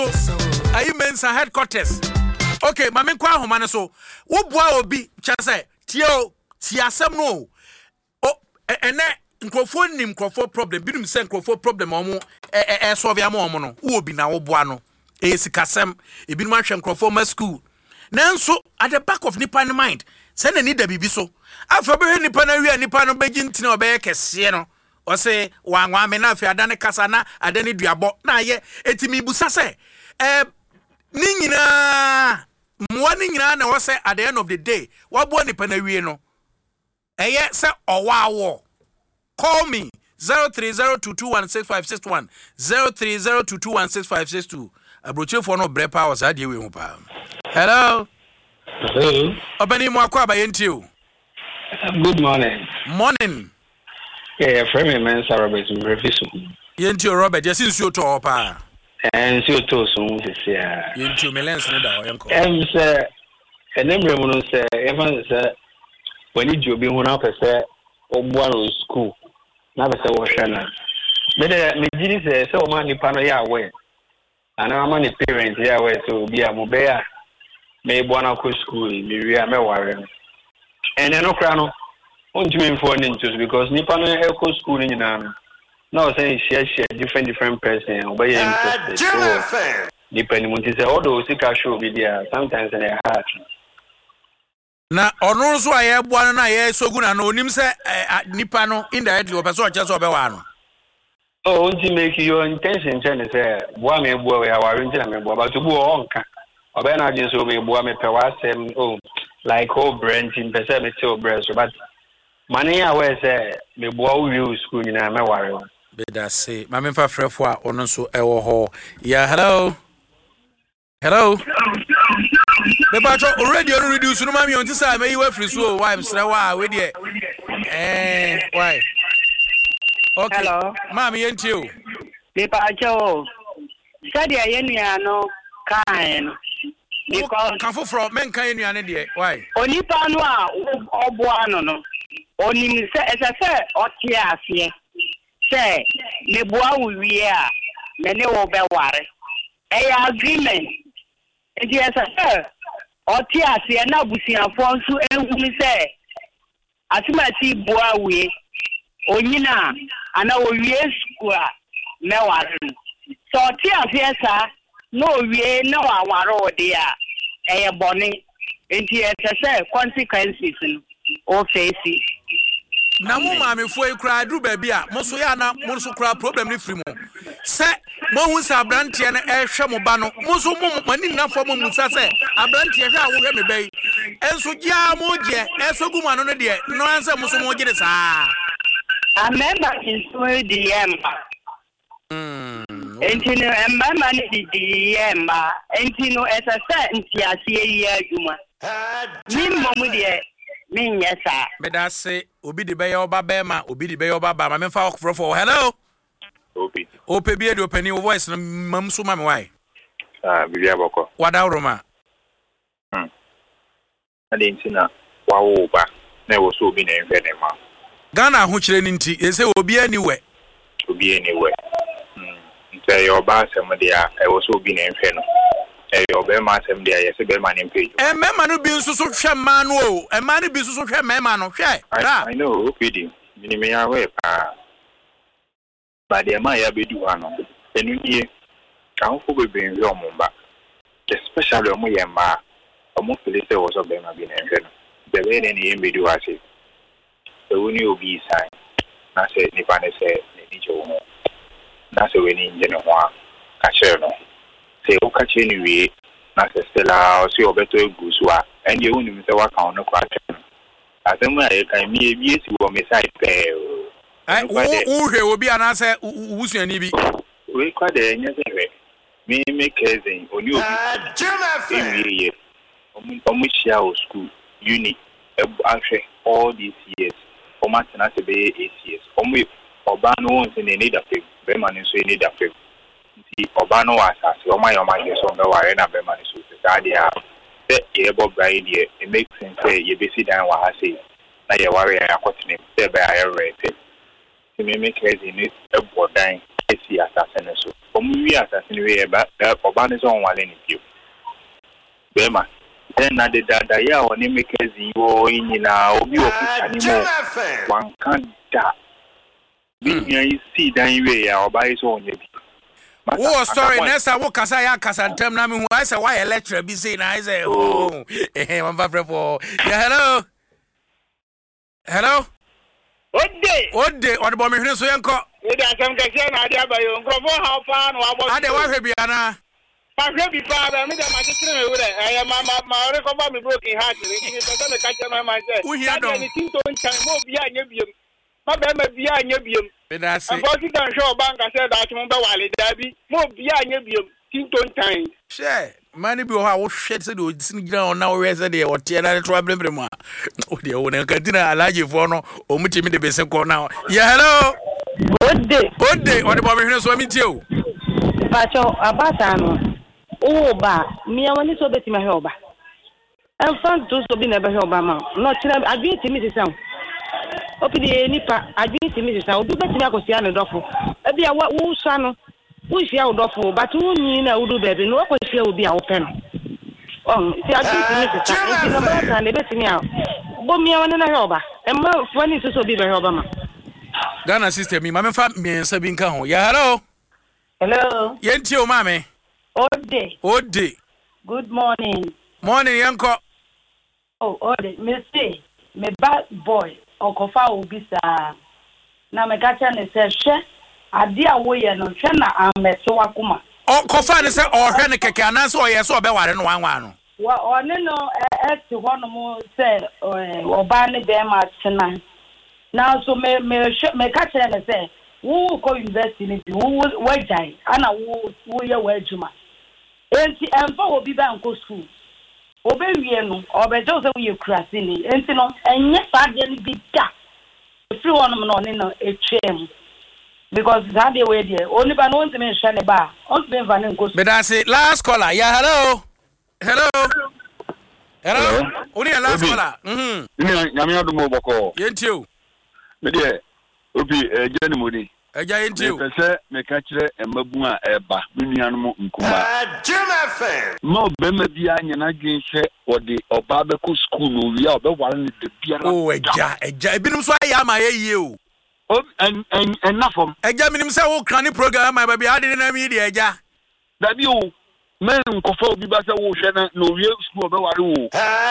ayi mensa headquarters. Okay, mame kwa homa ne so. Wo boa obi chase tiasem no. Ene nkrofo nim nkrofo problem binum se nkrofo problem omo solve am omo no. Wo obi na wo boa no. Sikasem ebinum ahwe nkrofo ma school. Nanso at the back of nipa ne mind, say na need da bibi so. Afa be nipa na wi nipa no beji ntine obeye kese no. O say wanwa me na afi adane kasa na adane duabo na ye etimi busa se ni nyina mwa ni nyina na wo say at the end of the day wabo nipa na wi no eye say owawo. Call me 0302216561 0302216562 abroche for no bre power sa de we hu pa. Hello. Hello. Obani mo akwa ba yentio. Good morning. Morning. Yeah, friend man Robert Mrefiso. Yentio Robert, yes nsuo to pa. Nsuo to so sisi a. Yentio melens ne da oyenko. Say enemre mu no say even say when you be hu na pese obuan on school. Na pese wo hwe na. Me gidi say o man nipa no ya aware. Ana ma ni parents ya aware so bi a mo be ya me buana ko school me wi a me ware. And no kra no on to for ninjas because nipa no e ko school ni na no say share different person obey interested. Nipa ni monti say odo sika show be there sometimes in heart. Na onu so aye boa na aye sogu na onim say nipa no indirectly o person o che so be wa no. Oh, onti make your intention say boa me boa we aware nti na me boa but bu o nka obey na agin so me boa me pe wa sem like brand in person me tell breast but money away say me boa we school ni na me ware. Be that say mama fa frefo a ono so ewo ho. Yeah, hello. Me patro already on reduce no mami on ti say me you free so why am sra wa we dey. Why? Okay. Hello. Mami yentio. Me patro. Study yenu no kan. Because Kanfo from men kan yenu ane dey. Why? Onipa no a oboa no. Onim se ese otie ase. Say me boa wi a me ne wo be ware. Agreement. Enti ese otie ase na busiafo nso ehumi se atimati boa wi onyina ana owie school a me ware. So otie ase sa no owie na waware ode a boni. Enti ese consequences o face. Na mo maame fo e kra dru ba bia mo so ya na mo so kra problem ni free mo se mo hu sa abrantie na ehwe mo ba no mo so mo mani na fo mo musa se abrantie hwe a wo hwe me bai enso gia mo je esogu ma no no de no ansa mo so mo gire sa Amemba kinso di yemba entino emba ni di yemba entino esasa ntiase yi adwuma ni momu de Minyesa. Beda say obi de be oba bema, obi de be oba ba. Ma fa for hello. Obi. Ope bi e open your voice no mam so ma me why. Bibi aboko. Wada Roma. Ade ntina wa wo ba na wo so obi na enfe ne ma. Ghana ho kire ni nti e say obi aniwe. Obi aniwe. Nte yo ba asem de a e wo so obi na enfe no. Obe ma asem de ayese be ma ne page. Mema no bi nso so hwe ma no o. Ma no bi nso so hwe mema no hwe. I know, okay. Minime ya we pa. Ba de ma ya be du ano. Enu nie. Kan fo be ben wi omba. Especially omo yemba. Omo feel say wo so be ma bi na hwe no. The way ne ye be du ase. E woni obi sai. Na se ni pa ne se ni jo mo. Na se we ni nje no ho a. Ka chere no. Say okache ni we na se stella o si obeto egusua and you unu se waka ono kwa asemu aye kan mi ebi esi wo me side pe wo hwe obi anase wusuani bi we kwa de nya se hwe me cousin oni obi ewie omu shia o school uni ahwe all these years omatena se be 8 years omu oba no won se ne need afem be man so ne need afem oba no asase o my so be ware na be man so that dia ye bo brai dia it makes sense say ye be sit down wa ha say na ye ware ya akotene say be aye rete me make crazy ni e bodan e si asase ne so we assassin we ba oba ne so onwale ni bio bema then na the dada ya oni mekezi wo nyina obi ofisa ni mo wan kan da bi yan si dan we ya oba yi so onye bi oh sorry nessa wo kasa ya kasa ntem na me hu I say why lecturer bi say na I say oh man fa for yeah hello Ode odbo me hwene so yenko we da sam ka se na dia ba yo nkrofo how far no abo ade wa hwe bia na pa hwe bi pa ba me da ma tire me wure eh ma recover me broken heart ni so me ka che ma say uhia don ni tinto nchan mo bia anya biem ma ba ma bia anya biem be da se and for dan show bank say that mo be wale da bi mo bia anya biem tinto nchan she mani bi o ha wo hwe se de o sin gira on na wo we se de o tie na to abrembre mu a o de o na kantina alaje fo no o mutimi de be se ko na yeah hello Ode odbo me hwene so mi tie o Pacho abata no oba mi awani so beti me hwe oba en fan to so bi na be hwe oba ma no kire adwiti mi sesan opidi nipa adwiti mi sesan obi beti me akosia ne dofo e bia wo sha no wo hia wo dofo but wo nyi na wo do bebe no akosia obi a wo pe no ti adwiti mi sesan ti no ba ta ne beti me a bo mi awani na hwe oba e ma fani so bi be hwe oba ma Ghana system mi mame fa miensa bi nka ho ya hello yenti o mame Ode good morning yanko Ode me bad boy okofa obisa na me gacha ne se hwe ade a wo ye no hwe na ameso wakoma okofa ne se ohwe ne keke ananse oye se obeware no wanwa no wa one no ti hono mo se oba ne be ma chena now so me catch and say who go university who wajai ana who ye wajuma enti emfa obi ba nko school obe wie no obejo se we krasi ni enti no enye sade ni bi da free one no ne no etwem because that day we there only ba no ntime hwe ne ba on be va ne nko school me da say last caller yeah hello only last caller ni nyame adumo boko yenti o me de obi ejani modi eja yenti o pese me ka kire emabu a eba menuanom nkuma no be ma bia nyana dwenhwe ode oba be ko school no wi a obeware ne de biara oh eja ebinum so aya ma ye o en nafom eja minim se wo krani program ma ba ade na mi de eja da bi o men nkofo obi ba se wo hwe na no wi school obeware wo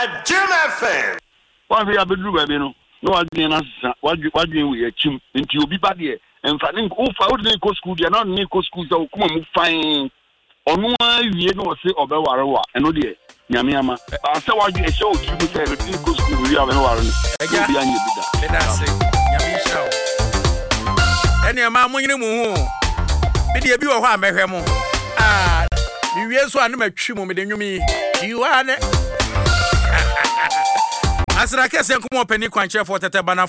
wa bi abedru ba bi no no adwen na sa wadwen we achim nti obi ba de emfa ne ko fa o de ko school de na ne ko school so kuma mu fine onu awie no se obeware wa eno de nyame ama asa wadwen e show ki bu se de ko school wi obeware no eja bi anye bi da le da se nyame show ene ma munyine mu hu bi de bi wo ho amehwe mu mi wie so anu matwi mu me de nwumi yiwa ne Asra kese nkomo pani kwanche for tete bana